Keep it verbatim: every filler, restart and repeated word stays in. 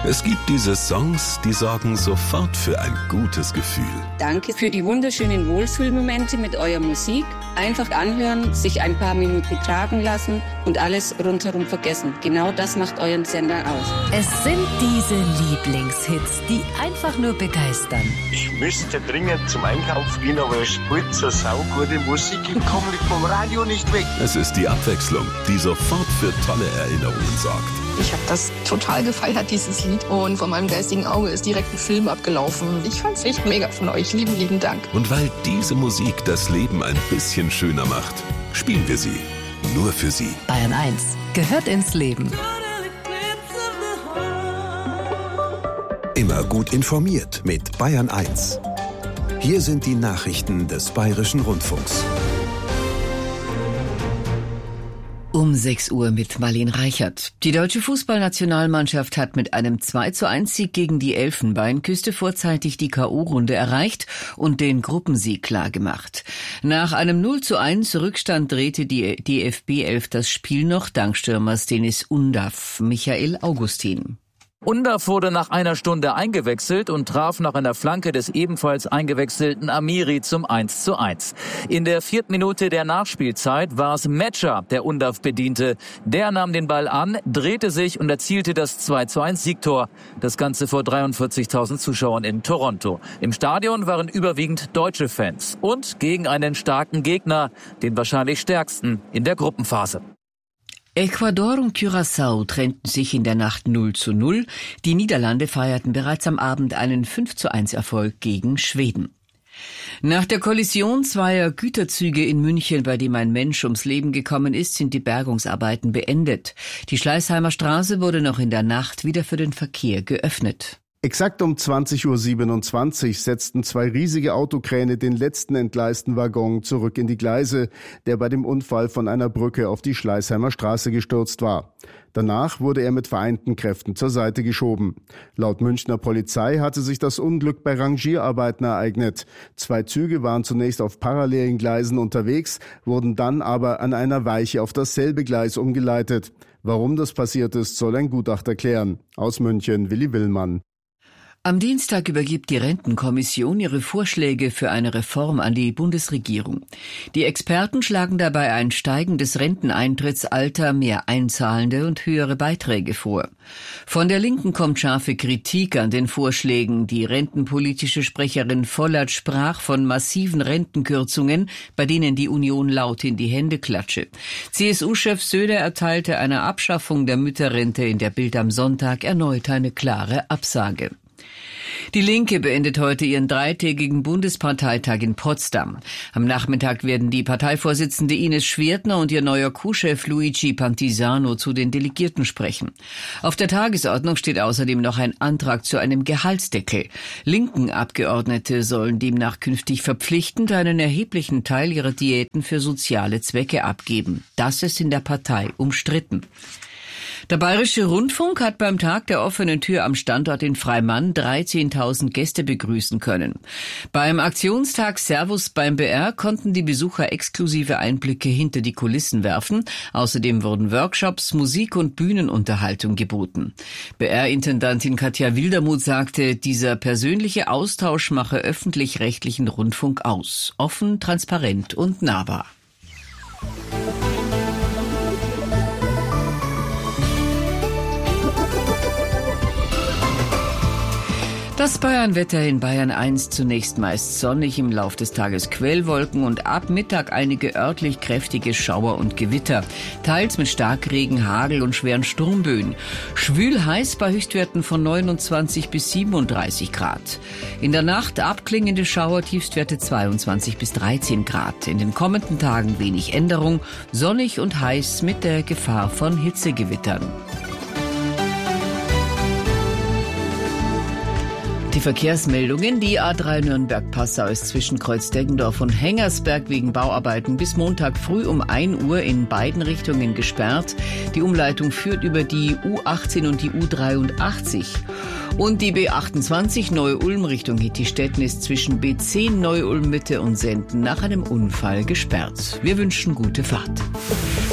Es gibt diese Songs, die sorgen sofort für ein gutes Gefühl. Danke für die wunderschönen Wohlfühlmomente mit eurer Musik. Einfach anhören, sich ein paar Minuten tragen lassen und alles rundherum vergessen. Genau das macht euren Sender aus. Es sind diese Lieblingshits, die einfach nur begeistern. Ich müsste dringend zum Einkaufen gehen, aber es spielt so saugute Musik. Ich komme vom Radio nicht weg. Es ist die Abwechslung, die sofort für tolle Erinnerungen sorgt. Ich habe das total gefeiert, dieses Lied. Und vor meinem geistigen Auge ist direkt ein Film abgelaufen. Ich fand's echt mega von euch. Lieben, lieben Dank. Und weil diese Musik das Leben ein bisschen schöner macht, spielen wir sie nur für Sie. Bayern eins gehört ins Leben. Immer gut informiert mit Bayern eins. Hier sind die Nachrichten des Bayerischen Rundfunks. Um sechs Uhr mit Marlene Reichert. Die deutsche Fußballnationalmannschaft hat mit einem zwei zu eins Sieg gegen die Elfenbeinküste vorzeitig die K O-Runde erreicht und den Gruppensieg klargemacht. Nach einem null zu eins Rückstand drehte die D F B elf das Spiel noch dank Stürmers Deniz Undav. Michael Augustin. Undav wurde nach einer Stunde eingewechselt und traf nach einer Flanke des ebenfalls eingewechselten Amiri zum eins zu eins. In der vierten Minute der Nachspielzeit war es Metscher, der Undav bediente. Der nahm den Ball an, drehte sich und erzielte das zwei zu eins Siegtor. Das Ganze vor dreiundvierzigtausend Zuschauern in Toronto. Im Stadion waren überwiegend deutsche Fans und gegen einen starken Gegner, den wahrscheinlich stärksten in der Gruppenphase. Ecuador und Curaçao trennten sich in der Nacht null zu null. Die Niederlande feierten bereits am Abend einen fünf zu eins Erfolg gegen Schweden. Nach der Kollision zweier Güterzüge in München, bei dem ein Mensch ums Leben gekommen ist, sind die Bergungsarbeiten beendet. Die Schleißheimer Straße wurde noch in der Nacht wieder für den Verkehr geöffnet. Exakt um zwanzig Uhr siebenundzwanzig setzten zwei riesige Autokräne den letzten entgleisten Waggon zurück in die Gleise, der bei dem Unfall von einer Brücke auf die Schleißheimer Straße gestürzt war. Danach wurde er mit vereinten Kräften zur Seite geschoben. Laut Münchner Polizei hatte sich das Unglück bei Rangierarbeiten ereignet. Zwei Züge waren zunächst auf parallelen Gleisen unterwegs, wurden dann aber an einer Weiche auf dasselbe Gleis umgeleitet. Warum das passiert ist, soll ein Gutachter klären. Aus München, Willi Willmann. Am Dienstag übergibt die Rentenkommission ihre Vorschläge für eine Reform an die Bundesregierung. Die Experten schlagen dabei ein steigendes Renteneintrittsalter, mehr Einzahlende und höhere Beiträge vor. Von der Linken kommt scharfe Kritik an den Vorschlägen. Die rentenpolitische Sprecherin Vollert sprach von massiven Rentenkürzungen, bei denen die Union laut in die Hände klatsche. C S U-Chef Söder erteilte einer Abschaffung der Mütterrente in der Bild am Sonntag erneut eine klare Absage. Die Linke beendet heute ihren dreitägigen Bundesparteitag in Potsdam. Am Nachmittag werden die Parteivorsitzende Ines Schwertner und ihr neuer Co-Chef Luigi Pantisano zu den Delegierten sprechen. Auf der Tagesordnung steht außerdem noch ein Antrag zu einem Gehaltsdeckel. Linken Abgeordnete sollen demnach künftig verpflichtend einen erheblichen Teil ihrer Diäten für soziale Zwecke abgeben. Das ist in der Partei umstritten. Der Bayerische Rundfunk hat beim Tag der offenen Tür am Standort in Freimann dreizehntausend Gäste begrüßen können. Beim Aktionstag Servus beim B R konnten die Besucher exklusive Einblicke hinter die Kulissen werfen. Außerdem wurden Workshops, Musik und Bühnenunterhaltung geboten. B R-Intendantin Katja Wildermuth sagte, dieser persönliche Austausch mache öffentlich-rechtlichen Rundfunk aus. Offen, transparent und nahbar. Das Bayernwetter in Bayern eins, zunächst meist sonnig, im Lauf des Tages Quellwolken und ab Mittag einige örtlich kräftige Schauer und Gewitter. Teils mit Starkregen, Hagel und schweren Sturmböen. Schwül heiß bei Höchstwerten von neunundzwanzig bis siebenunddreißig Grad. In der Nacht abklingende Schauer, Tiefstwerte zweiundzwanzig bis dreizehn Grad. In den kommenden Tagen wenig Änderung, sonnig und heiß mit der Gefahr von Hitzegewittern. Die Verkehrsmeldungen: Die A drei Nürnberg-Passau ist zwischen Kreuz-Deggendorf und Hengersberg wegen Bauarbeiten bis Montag früh um ein Uhr in beiden Richtungen gesperrt. Die Umleitung führt über die U achtzehn und die U dreiundachtzig. Und die B achtundzwanzig Neu-Ulm Richtung Hittistetten ist zwischen B zehn Neu-Ulm Mitte und Senden nach einem Unfall gesperrt. Wir wünschen gute Fahrt.